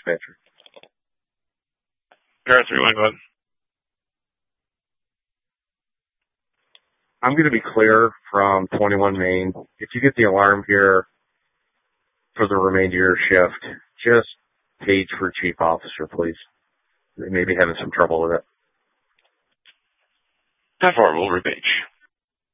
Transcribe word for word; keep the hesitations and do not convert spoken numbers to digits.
dispatcher. Paris three one, go ahead. I'm going to be clear from twenty-one Main. If you get the alarm here for the remainder of your shift, just page for chief officer, please. They may be having some trouble with it. ten four, we'll repage.